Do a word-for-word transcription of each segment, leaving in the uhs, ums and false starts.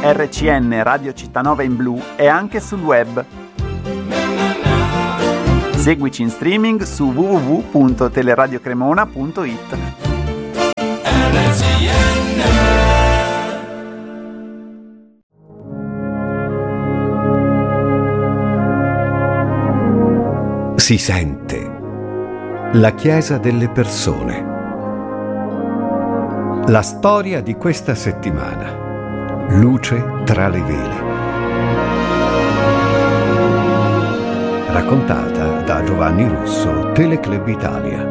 R C N Radio Cittanova in blu e anche sul web. Seguici in streaming su w w w punto teleradiocremona punto it. Si sente la Chiesa delle persone. La storia di questa settimana. Luce tra le vele. Raccontata da Giovanni Russo, Teleclub Italia.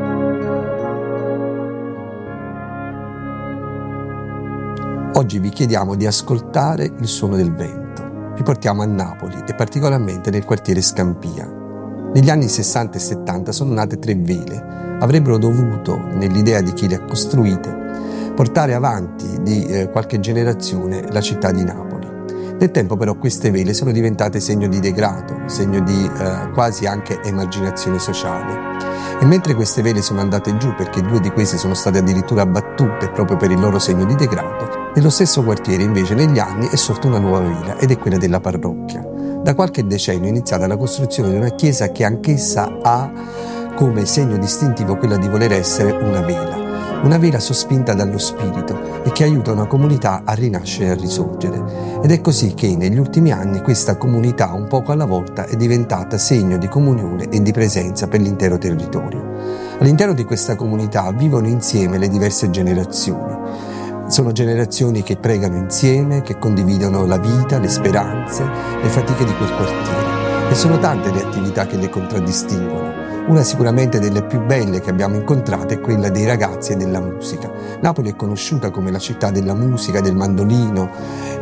Oggi vi chiediamo di ascoltare il suono del vento. Vi portiamo a Napoli e particolarmente nel quartiere Scampia. Negli anni sessanta e settanta sono nate tre vele. Avrebbero dovuto, nell'idea di chi le ha costruite, portare avanti di eh, qualche generazione la città di Napoli. Nel tempo però queste vele sono diventate segno di degrado, segno di eh, quasi anche emarginazione sociale. E mentre queste vele sono andate giù, perché due di queste sono state addirittura abbattute proprio per il loro segno di degrado, nello stesso quartiere invece negli anni è sorta una nuova vela ed è quella della parrocchia. Da qualche decennio è iniziata la costruzione di una chiesa che anch'essa ha come segno distintivo quella di voler essere una vela. Una vela sospinta dallo spirito e che aiuta una comunità a rinascere e a risorgere. Ed è così che negli ultimi anni questa comunità, un poco alla volta, è diventata segno di comunione e di presenza per l'intero territorio. All'interno di questa comunità vivono insieme le diverse generazioni. Sono generazioni che pregano insieme, che condividono la vita, le speranze, le fatiche di quel quartiere. E sono tante le attività che le contraddistinguono. Una sicuramente delle più belle che abbiamo incontrato è quella dei ragazzi e della musica. Napoli è conosciuta come la città della musica, del mandolino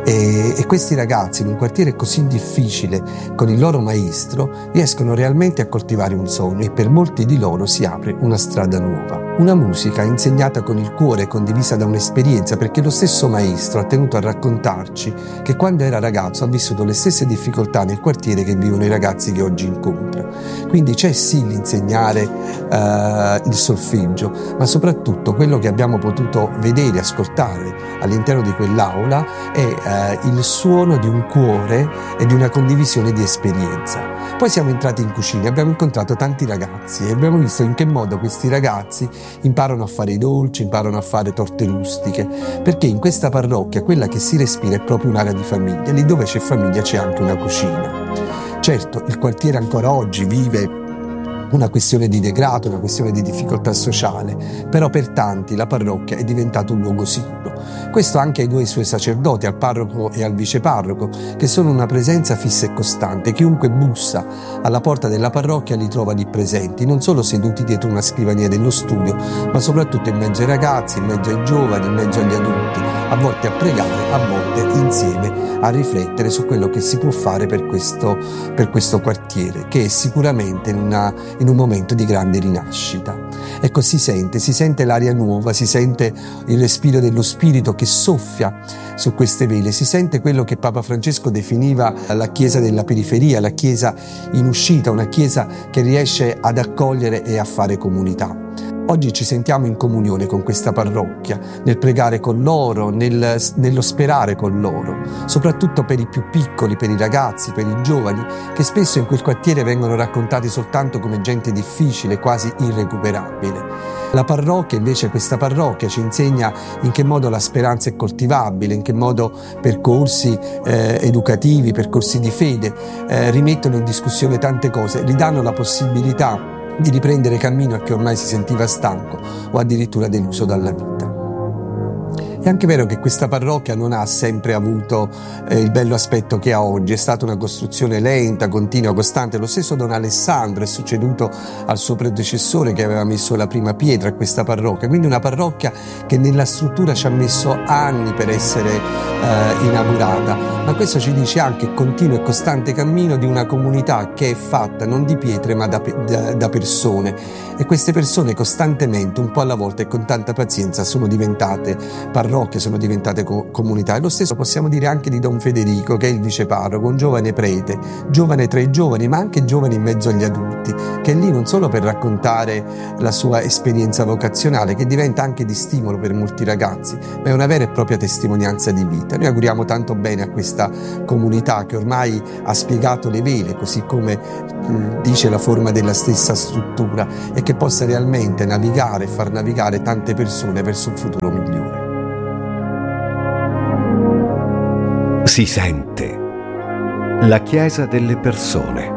e, e questi ragazzi in un quartiere così difficile con il loro maestro riescono realmente a coltivare un sogno e per molti di loro si apre una strada nuova. Una musica insegnata con il cuore e condivisa da un'esperienza, perché lo stesso maestro ha tenuto a raccontarci che quando era ragazzo ha vissuto le stesse difficoltà nel quartiere che vivono i ragazzi che oggi incontra. Quindi c'è sì l'insegnare eh, il solfeggio, ma soprattutto quello che abbiamo potuto vedere e ascoltare all'interno di quell'aula è eh, il suono di un cuore e di una condivisione di esperienza. Poi siamo entrati in cucina, abbiamo incontrato tanti ragazzi e abbiamo visto in che modo questi ragazzi imparano a fare i dolci, imparano a fare torte rustiche, perché in questa parrocchia quella che si respira è proprio un'area di famiglia. Lì dove c'è famiglia c'è anche una cucina. Certo, il quartiere ancora oggi vive una questione di degrado, una questione di difficoltà sociale, però per tanti la parrocchia è diventata un luogo sicuro. Questo anche ai due suoi sacerdoti, al parroco e al viceparroco, che sono una presenza fissa e costante. Chiunque bussa alla porta della parrocchia li trova lì presenti, non solo seduti dietro una scrivania dello studio, ma soprattutto in mezzo ai ragazzi, in mezzo ai giovani, in mezzo agli adulti, a volte a pregare, a volte insieme a riflettere su quello che si può fare per questo, per questo quartiere, che è sicuramente in, una, in un momento di grande rinascita. Ecco, si sente, si sente l'aria nuova, si sente il respiro dello spirito che soffia su queste vele, si sente quello che Papa Francesco definiva la chiesa della periferia, la chiesa in uscita, una chiesa che riesce ad accogliere e a fare comunità. Oggi ci sentiamo in comunione con questa parrocchia, nel pregare con loro, nel, nello sperare con loro, soprattutto per i più piccoli, per i ragazzi, per i giovani, che spesso in quel quartiere vengono raccontati soltanto come gente difficile, quasi irrecuperabile. La parrocchia, invece, questa parrocchia ci insegna in che modo la speranza è coltivabile, in che modo percorsi eh, educativi, percorsi di fede eh, rimettono in discussione tante cose, gli danno la possibilità di riprendere cammino a chi ormai si sentiva stanco o addirittura deluso dalla vita. È anche vero che questa parrocchia non ha sempre avuto eh, il bello aspetto che ha oggi, è stata una costruzione lenta, continua, costante. Lo stesso Don Alessandro è succeduto al suo predecessore che aveva messo la prima pietra a questa parrocchia, quindi una parrocchia che nella struttura ci ha messo anni per essere eh, inaugurata, ma questo ci dice anche il continuo e costante cammino di una comunità che è fatta non di pietre ma da, da, da persone, e queste persone costantemente, un po' alla volta e con tanta pazienza, sono diventate parrocchie parrocchie sono diventate co- comunità, e lo stesso possiamo dire anche di Don Federico, che è il viceparroco, un giovane prete, giovane tra i giovani ma anche giovane in mezzo agli adulti, che è lì non solo per raccontare la sua esperienza vocazionale, che diventa anche di stimolo per molti ragazzi, ma è una vera e propria testimonianza di vita. Noi auguriamo tanto bene a questa comunità che ormai ha spiegato le vele, così come eh, dice la forma della stessa struttura, e che possa realmente navigare e far navigare tante persone verso un futuro migliore. Si sente la Chiesa delle persone.